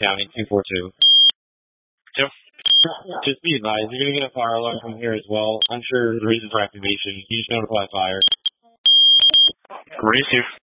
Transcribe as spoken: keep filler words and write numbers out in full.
County, two four two. Two. Just be advised, you're going to get a fire alarm from here as well. Unsure the reason for activation. You just notify fire. Receive.